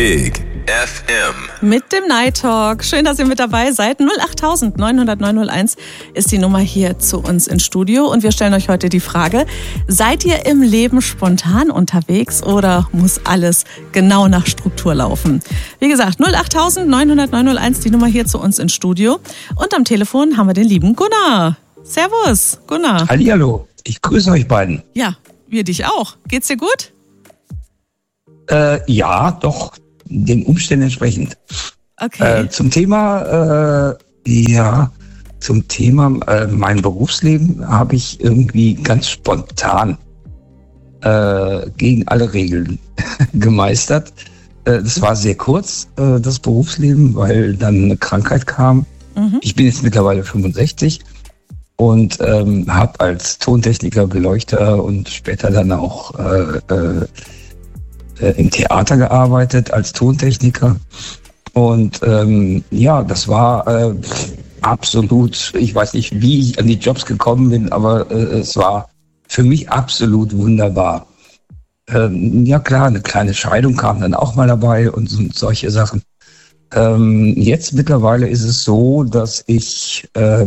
Big FM. Mit dem Night Talk. Schön, dass ihr mit dabei seid. 08000 900 901 ist die Nummer hier zu uns ins Studio. Und wir stellen euch heute die Frage, seid ihr im Leben spontan unterwegs oder muss alles genau nach Struktur laufen? Wie gesagt, 08000 900 901 die Nummer hier zu uns ins Studio. Und am Telefon haben wir den lieben Gunnar. Servus, Gunnar. Hallihallo, ich grüße euch beiden. Ja, wir dich auch. Geht's dir gut? Ja, doch, den Umständen entsprechend. Okay. Zum Thema mein Berufsleben habe ich irgendwie ganz spontan gegen alle Regeln gemeistert. Das war sehr kurz, das Berufsleben, weil dann eine Krankheit kam. Mhm. Ich bin jetzt mittlerweile 65 und habe als Tontechniker, Beleuchter und später dann auch im Theater gearbeitet als Tontechniker. Und das war absolut, ich weiß nicht, wie ich an die Jobs gekommen bin, aber es war für mich absolut wunderbar. Ja klar, eine kleine Scheidung kam dann auch mal dabei und solche Sachen. Jetzt mittlerweile ist es so, dass ich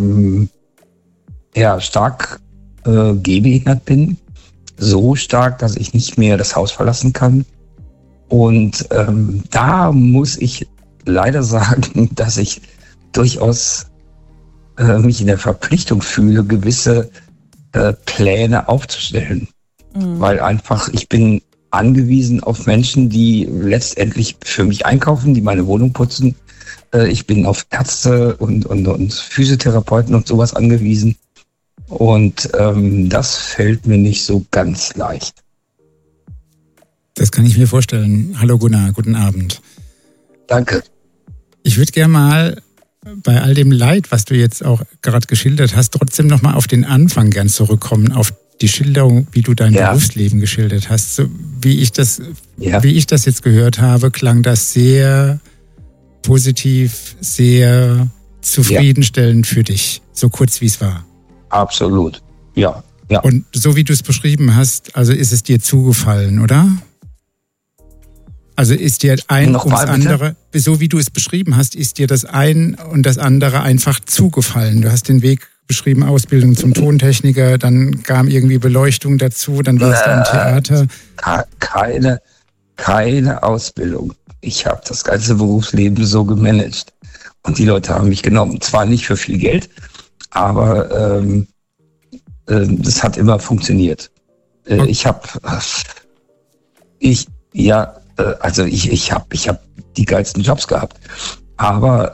stark gehbehindert bin. So stark, dass ich nicht mehr das Haus verlassen kann. Und da muss ich leider sagen, dass ich durchaus mich in der Verpflichtung fühle, gewisse Pläne aufzustellen. Mhm. Weil einfach, ich bin angewiesen auf Menschen, die letztendlich für mich einkaufen, die meine Wohnung putzen. Ich bin auf Ärzte und Physiotherapeuten und sowas angewiesen. Und das fällt mir nicht so ganz leicht. Das kann ich mir vorstellen. Hallo Gunnar, guten Abend. Danke. Ich würde gerne mal bei all dem Leid, was du jetzt auch gerade geschildert hast, trotzdem nochmal auf den Anfang gern zurückkommen, auf die Schilderung, wie du dein Berufsleben geschildert hast. So, wie ich das jetzt gehört habe, klang das sehr positiv, sehr zufriedenstellend für dich, so kurz wie es war. Absolut, ja. Und so wie du es beschrieben hast, also ist es dir zugefallen, oder? Also ist dir ein ums andere, so wie du es beschrieben hast, ist dir das ein und das andere einfach zugefallen. Du hast den Weg beschrieben, Ausbildung zum Tontechniker, dann kam irgendwie Beleuchtung dazu, dann warst du im Theater. Keine Ausbildung. Ich habe das ganze Berufsleben so gemanagt. Und die Leute haben mich genommen. Zwar nicht für viel Geld, aber das hat immer funktioniert. Okay. Ich habe die geilsten Jobs gehabt. Aber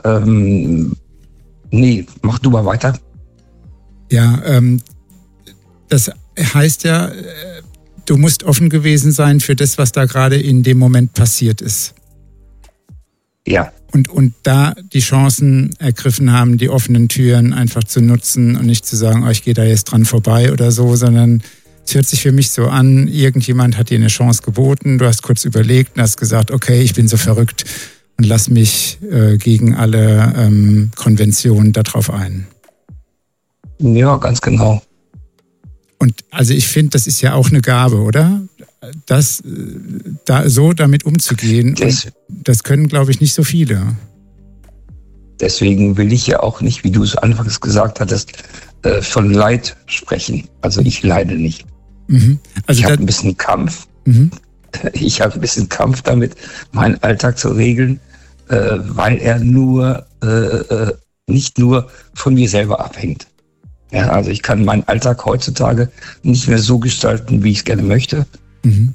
mach du mal weiter. Ja, das heißt ja, du musst offen gewesen sein für das, was da gerade in dem Moment passiert ist. Ja. Und da die Chancen ergriffen haben, die offenen Türen einfach zu nutzen und nicht zu sagen, ich gehe da jetzt dran vorbei oder so, sondern es hört sich für mich so an, irgendjemand hat dir eine Chance geboten, du hast kurz überlegt und hast gesagt, okay, ich bin so verrückt und lass mich gegen alle Konventionen darauf ein. Ja, ganz genau. Und also ich finde, das ist ja auch eine Gabe, oder? Das da so damit umzugehen, das können, glaube ich, nicht so viele. Deswegen will ich ja auch nicht, wie du es anfangs gesagt hattest, von Leid sprechen. Also ich leide nicht. Mhm. Also ich habe ein bisschen Kampf. Mhm. Ich habe ein bisschen Kampf damit, meinen Alltag zu regeln, weil er nicht nur von mir selber abhängt. Ja, also ich kann meinen Alltag heutzutage nicht mehr so gestalten, wie ich es gerne möchte. Mhm.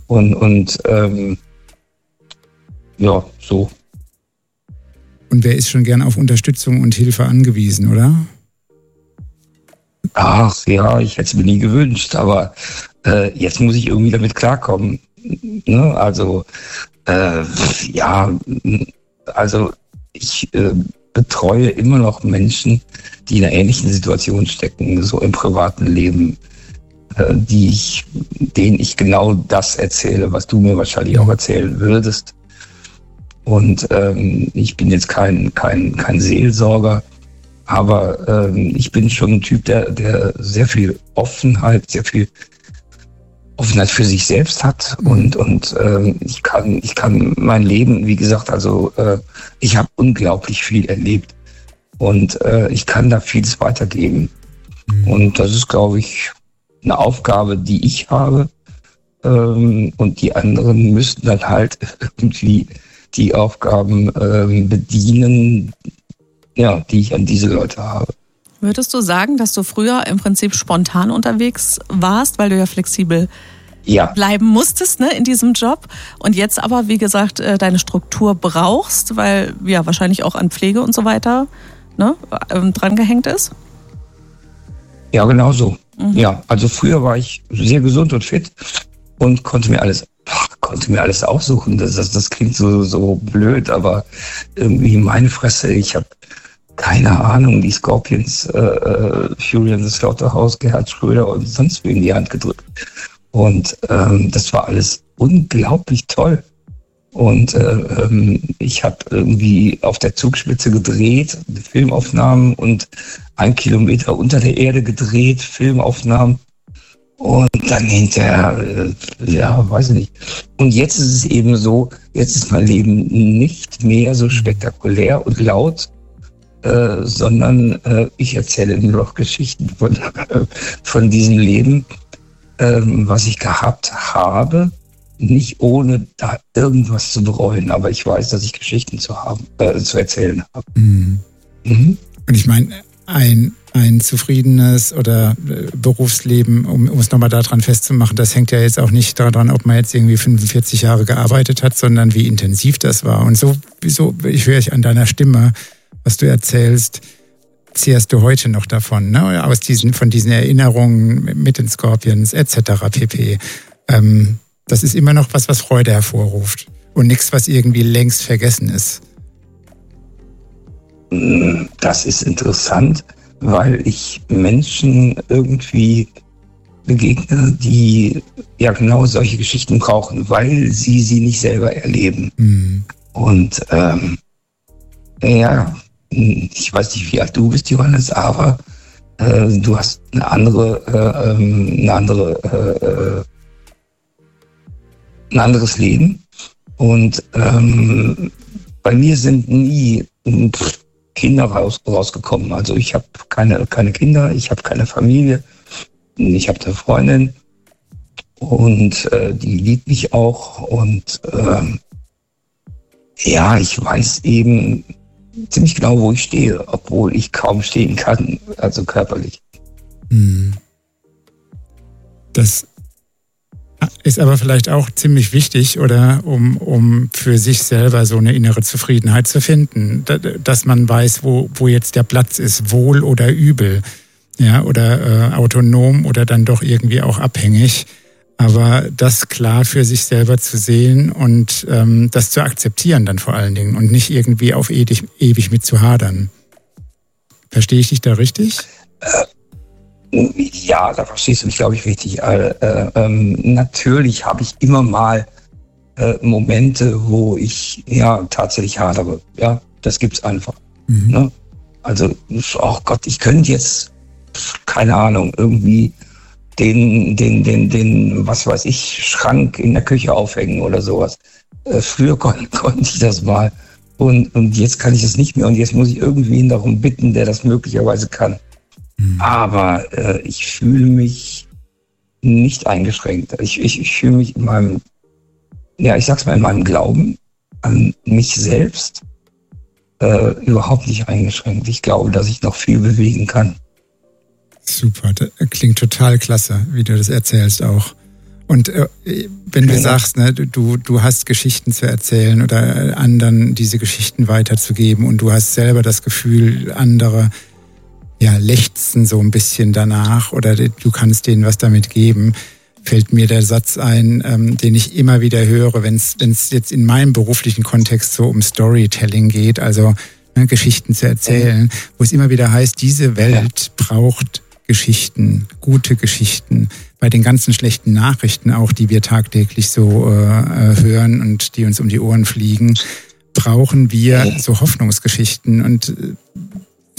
So. Und wer ist schon gern auf Unterstützung und Hilfe angewiesen, oder? Ach ja, ich hätte es mir nie gewünscht, aber jetzt muss ich irgendwie damit klarkommen. Ne? Also ich betreue immer noch Menschen, die in einer ähnlichen Situation stecken, so im privaten Leben, denen ich genau das erzähle, was du mir wahrscheinlich auch erzählen würdest. Und ich bin jetzt kein Seelsorger, aber ich bin schon ein Typ, der sehr viel Offenheit, sehr viel Offenheit für sich selbst hat und ich kann mein Leben, wie gesagt, also ich habe unglaublich viel erlebt und ich kann da vieles weitergeben. Und das ist, glaube ich, eine Aufgabe, die ich habe. Und die anderen müssten dann halt irgendwie die Aufgaben bedienen, ja, die ich an diese Leute habe. Würdest du sagen, dass du früher im Prinzip spontan unterwegs warst, weil du ja flexibel bleiben musstest, ne, in diesem Job und jetzt aber, wie gesagt, deine Struktur brauchst, weil ja wahrscheinlich auch an Pflege und so weiter, ne, dran gehängt ist? Ja, genau so. Ja, also früher war ich sehr gesund und fit und konnte mir alles aussuchen. Das klingt so blöd, aber irgendwie meine Fresse, ich habe keine Ahnung, die Scorpions, Fury in the Slaughterhouse, Gerhard Schröder und sonst wie in die Hand gedrückt. Und das war alles unglaublich toll. Und ich habe irgendwie auf der Zugspitze gedreht, Filmaufnahmen und 1 Kilometer unter der Erde gedreht, Filmaufnahmen. Und dann hinterher, weiß ich nicht. Und jetzt ist es eben so, jetzt ist mein Leben nicht mehr so spektakulär und laut, sondern ich erzähle nur noch Geschichten von diesem Leben, was ich gehabt habe. Nicht ohne da irgendwas zu bereuen, aber ich weiß, dass ich Geschichten zu erzählen habe. Mhm. Und ich meine, ein zufriedenes oder Berufsleben, um es nochmal daran festzumachen, das hängt ja jetzt auch nicht daran, ob man jetzt irgendwie 45 Jahre gearbeitet hat, sondern wie intensiv das war. Und ich höre an deiner Stimme, was du erzählst, zehrst du heute noch davon, ne? Von diesen Erinnerungen mit den Scorpions etc. pp. Das ist immer noch was Freude hervorruft und nichts, was irgendwie längst vergessen ist. Das ist interessant, weil ich Menschen irgendwie begegne, die ja genau solche Geschichten brauchen, weil sie nicht selber erleben. Mhm. Und ich weiß nicht, wie alt du bist, Johannes, aber du hast ein anderes Leben. Und bei mir sind nie Kinder rausgekommen. Also ich habe keine Kinder, ich habe keine Familie, ich habe eine Freundin und die liebt mich auch. Und ich weiß eben ziemlich genau, wo ich stehe, obwohl ich kaum stehen kann, also körperlich. Das ist aber vielleicht auch ziemlich wichtig, oder um für sich selber so eine innere Zufriedenheit zu finden, dass man weiß, wo jetzt der Platz ist, wohl oder übel, ja, oder autonom oder dann doch irgendwie auch abhängig. Aber das klar für sich selber zu sehen und das zu akzeptieren dann vor allen Dingen und nicht irgendwie auf ewig mit zu hadern. Verstehe ich dich da richtig? Ja, da verstehst du mich, glaube ich, richtig. Natürlich habe ich immer mal Momente, wo ich tatsächlich hadere. Ja, das gibt's einfach. Mhm. Ne? Also, oh Gott, ich könnte jetzt, keine Ahnung, irgendwie den, was weiß ich, Schrank in der Küche aufhängen oder sowas. Früher konnte ich das mal. Und jetzt kann ich das nicht mehr. Und jetzt muss ich irgendwen darum bitten, der das möglicherweise kann. Mhm. Aber ich fühle mich nicht eingeschränkt. Ich fühle mich in meinem, ich sag's mal, in meinem Glauben an mich selbst überhaupt nicht eingeschränkt. Ich glaube, dass ich noch viel bewegen kann. Super, das klingt total klasse, wie du das erzählst auch. Und wenn du sagst, ne, du hast Geschichten zu erzählen oder anderen diese Geschichten weiterzugeben und du hast selber das Gefühl, andere lechzen so ein bisschen danach oder du kannst denen was damit geben, fällt mir der Satz ein, den ich immer wieder höre, wenn es jetzt in meinem beruflichen Kontext so um Storytelling geht, also Geschichten zu erzählen, wo es immer wieder heißt, diese Welt braucht Geschichten, gute Geschichten. Bei den ganzen schlechten Nachrichten auch, die wir tagtäglich so hören und die uns um die Ohren fliegen, brauchen wir so Hoffnungsgeschichten. Und so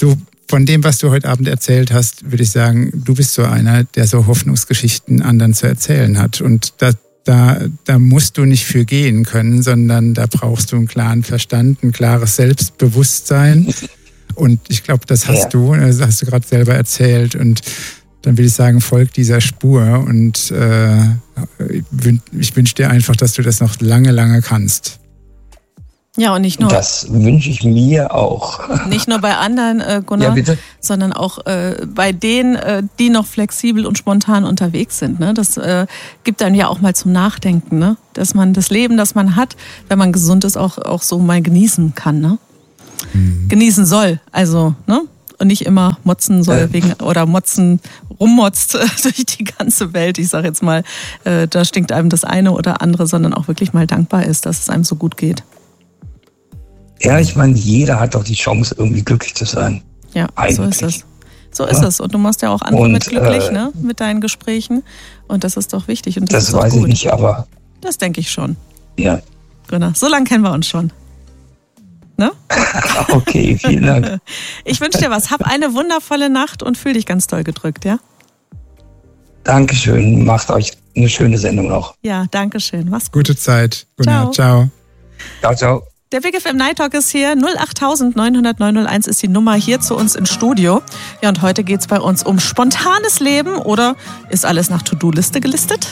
von dem, was du heute Abend erzählt hast, würde ich sagen, du bist so einer, der so Hoffnungsgeschichten anderen zu erzählen hat. Und da musst du nicht für gehen können, sondern da brauchst du einen klaren Verstand, ein klares Selbstbewusstsein. Und ich glaube, das hast du, das hast du gerade selber erzählt. Und dann will ich sagen, folg dieser Spur. Und ich wünsche dir einfach, dass du das noch lange, lange kannst. Ja, und nicht nur. Das wünsche ich mir auch. Nicht nur bei anderen, Gunnar, sondern auch bei denen, die noch flexibel und spontan unterwegs sind. Ne? Das gibt einem ja auch mal zum Nachdenken, ne? Dass man das Leben, das man hat, wenn man gesund ist, auch so mal genießen kann. Ne? Genießen soll, also, ne? Und nicht immer motzen soll rummotzt durch die ganze Welt. Ich sage jetzt mal, da stinkt einem das eine oder andere, sondern auch wirklich mal dankbar ist, dass es einem so gut geht. Ja, ich meine, jeder hat doch die Chance, irgendwie glücklich zu sein. Ja, eigentlich. So ist es. So ist es. Und du machst ja auch andere mit glücklich, ne? Mit deinen Gesprächen. Und das ist doch wichtig. Und das ist weiß gut. Ich nicht, aber... Das denke ich schon. Ja. Genau. So lange kennen wir uns schon. Ne? Okay, vielen Dank. Ich wünsche dir was. Hab eine wundervolle Nacht und fühl dich ganz doll gedrückt, ja? Dankeschön. Macht euch eine schöne Sendung noch. Ja, dankeschön. Mach's gut. Gute Zeit. Ciao. Ciao. Ciao, ciao. Der Big FM Night Talk ist hier. 08000 900 901 ist die Nummer hier zu uns ins Studio. Ja, und heute geht's bei uns um spontanes Leben oder ist alles nach To-Do-Liste gelistet?